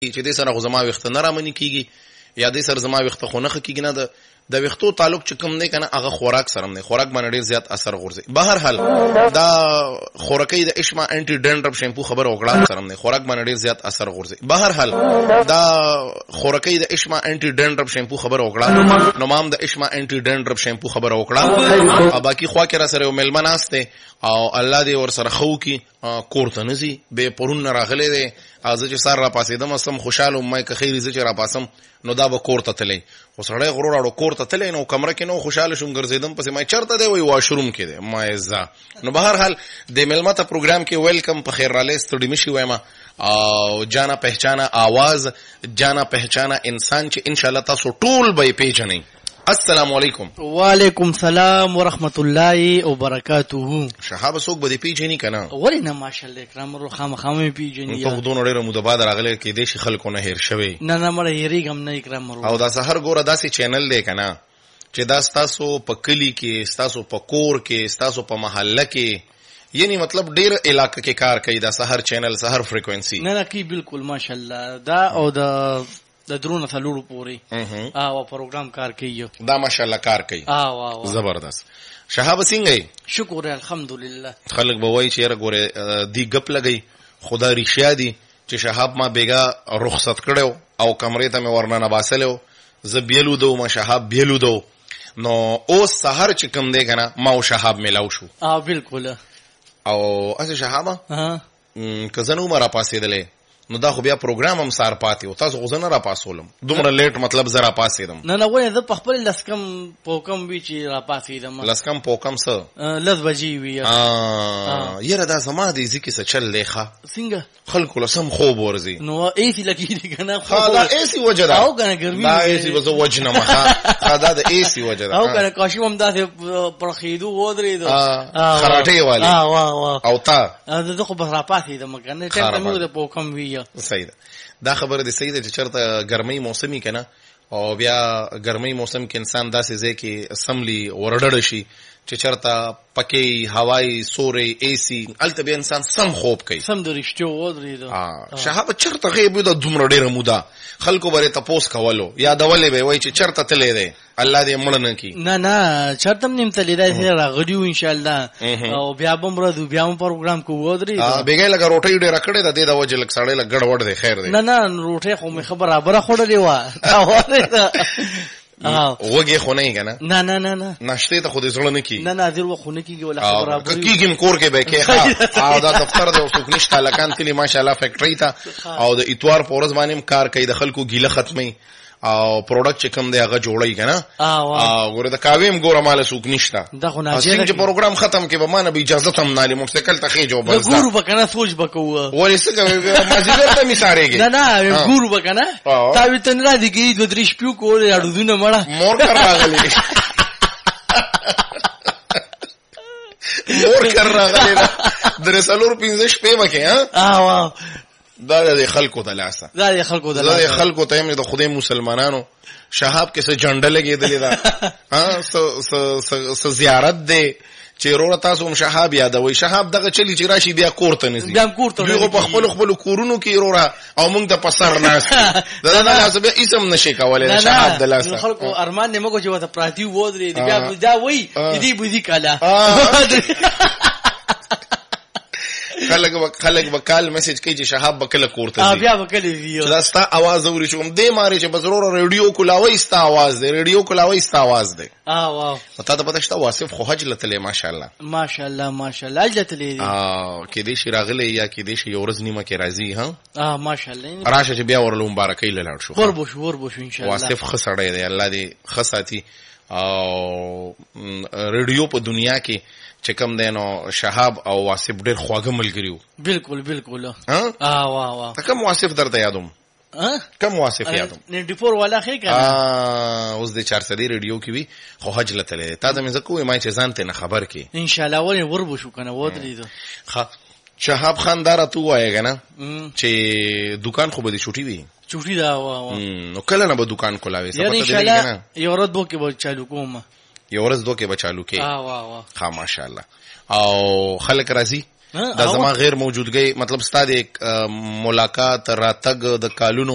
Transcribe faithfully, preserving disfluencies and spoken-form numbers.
چې دې سره خو زما ویښته نه رامنې کېږي یا دې سره زما ویښته خو نه ښه کېږي نه. د ویښتو تعلق چې کوم دی که نه هغه خوراک سره هم دی، خوراک باندې ډېر زیات اثر غورځوي. بهرحال دا خوراکۍ د اشما انټي ډینډرپ شیمپو خبره وکړه سره هم دی، خوراک باندې ډېر زیات اثر غورځوي. بهرحال دا خوراکۍ د اشما انټي ډینډرپ شیمپو خبره وکړه، نو ما هم د اشما انټي ډینډرپ شیمپو خبره وکړه. باقي خوا کې را سره یو مېلمه ناست دی او الله دې ورسره ښه وکړي، کور ته نه ځي، بې پرون نه راغلی دی. زه چې سر را پاسېدم سم خوشحاله وم، ما که خیر زه چې را پاسم نو دا به کور ته تللی، خو سړی غرور اړو کور ته تللی نو کمره کې نو خوشحاله شوم، ګرځېدم پسې ما چېرته دی وایي واشروم کې دی، ما یې ځه. نو بهرحال د مېلمه ته پروګرام کې ویلکم، په خیر رالی، ستړي مه شي وایم. او جانا پہچانا آواز، جانا پہچانا انسان چې انشاءالله تاسو ټول به یې پیژنئ. السلام علیکم. وعلیکم سلام ورحمت الله وبرکاته. شهاب څوک به دې پیژني که نه؟ ولې نه ماشاءالله اکرام ورو خامخا مې پیژني. ته خو دونه ډېره موده بعد راغلی، کېدای شي خلکو نه هېر شوی. نه نه مړه هېرېږم نه اکرام ورو. او دا سهر ګوره داسې چینل دی که نه چې دا ستاسو په کلي کې، ستاسو په کور کې، ستاسو په محله کې، یعنی مطلب ډېر علاقه کې کار کوي دا سهر چینل، سهر فریکوینسي. نه نه کی بالکل ماشاءالله. دا او د د درونه څلورو پورې او پروګرام کار کوي، دا ماشاءالله کار کوي. او زبردست. شهاب څنګه یې؟ شکر الحمدلله. خلک به وایي چې یاره ګوره دی ګپ لګئ، خدا رښتیا دي چې شهاب ما بیګا رخصت کړی او کمرې ته مې ورننه باسلی و، زه بیلوده وم، شهاب بیلوده و. نو اوس سهر چې کوم دی که نه ما او شهاب میلاو شو. او بالکل. او هسې شهابه که زه نه وم را پاسېدلی نو دا خو بیا پروګرام هم سار پاتې و، تاسو خو زه نه را پاسولم دومره لیټ، مطلب زه را پاسېدم. نه نه ولې زه په خپل لس کم پوکم وي چې را پاسېدم. لس کم پوکم څه لس بجې وي. یاره دا زما دی ځي کې څه چل دی ښه څنګه خلکو له سم خوب ورځي. نو ایسي لګېږي که نه؟ دا ایسي وجه ده او که نه ګرمي دا ایسي به زه وجنم ښه دا د ایسي وجه ده. او که نه کاشم هم داسې پړخېدو ودرېدو خراټې والې او تا زه خو بس را پاسېدم که نه ټایم ته مې د پوکم وي. صحیح ده. دا خبره دې صحیح ده چې چېرته ګرمۍ موسمي که نه او بیا ګرمۍ موسم کې انسان داسې ځای کې سملي ورډډه شي چې چېرته پکې هوایي سوری ایسي هلته بیا انسان سم خوب کوي، سم د رښتیو ودرېده. شهابه چېرته غیب وي د دومره ډېره موده خلکو به یې تپوس کولو، یادولې به یې وایي چې چېرته تللی دی الله دې مړه نه کړي. نه نه چېرته هم نیم تللی دی، راغلي وو انشاءالله او بیا به هم راځو، بیا هم پروګرام کوو ودرېدو. بېګۍ لږه روټۍ ډېره کړې ده، دې د وجې لږ سړی لږ ګډوډ دی. خیر دی. نه نه روټۍ خو مې ښه برابره خوړلې وه. وږې خو نه یې که نه؟ نه نه نه نه ناشتې ته خو دې زړه نه کېږي. نه نه ډېر وخت خو نه کېږي ولا خبره کېږي هم کور کې به کې او دا دفتر دی او څوک نشته، هلکان تلي ماشاءالله فیکټرۍ ته او د اتوار په ورځ باندې هم کار کوي، د خلکو ګیله ختموي او پروډکټ چې کوم دی هغه جوړوي که نه. ګوره د کاوې هم ګوره ماله څوک نشته، اصلي چې پروګرام ختم کې به ما نه به اجازت هم نه لې موټرسایکل ته خېجو بس ګورو به که نه سوچ به کوو. ولې څه کوې مازدیګر ته مې سارېږې؟ نه نه ګورو به که نه تا وې ته نه را دي کېږي دوه درې شپې وکړو اړودونه مړه مور کر راغلی مور کر راغلی درې څلور پنځه شپې به کې. دا د خلکو د لاسه، دا د خلکو د لاسه، دا د خلکو ته هم د خدای مسلمانانو شهاب کې څه جنډه لګېدلې ده، څه زیارت دی چې وروره تاسو هم شهاب یادوئ. شهاب دغه چلي چې راشي بیا کور ته نه ځي، دوی خو په خپلو خپلو کورونو کې وروره او موږ ته په سر ناست د ده د لاسه بیا هېڅ هم نشي کولی د شهاب د لاسه. خلکو ارمان نه مه کوو چې ورته پراتي ودرېد بیا دا وایي د دې بوځي کاله خلک به کال میسج کوي چې شهاب به کله کور ته ځي، بیا به کله ځي، دا ستا اواز اوري چې کوم دې مارې چې به ضروره ریډیو کولاوی ستا اواز دی، ریډیو کولاوی ستا اواز دی. تا ته پته شته واصف خو حج له تللی ماشاءالله ماشاءالله ماشاءالله حج له تللی دی، کېدای شي راغلی یا کېدای شي یو ورځ نیمه کې راځي. ها ماشاءالله راشه چې بیا ورله مبارکۍ له لاړ شو. ور به شو ور به شو انشاءالله. واصف ښه سړی دی، الله دې ښه ساتي. او ریډیو په دنیا کې چې کوم دی نو شهاب او واصف ډېر خواږه ملګري وو. بالکل بالکل. ته کوم واصف درته یادوم؟ کوم واصف یادوم؟ نایन्टी فور والا ښې که نه؟ اوس د چارسدي ریډیو کې وي خو حج له تللی دی. تا ته مې ځکه وویل ما چې ځان ته نه خبر کړې انشاءالله. ولې ور به شو که نه ودرېدو. ښه شهاب خان دا راته ووایه که نه چې دوکان خو به دې چوټي وي؟ چوټي ده. نو کله نه به دوکان کولاوې؟ یعنې انشاءالله یو ورځ دوه کې به چالو کوم. یو ورځ دوه کې به چالو کې؟ ښه ماشاءالله. او خلک راځي دا زما غیر موجودګۍ مطلب ستا د ملاقات راتګ د کالونو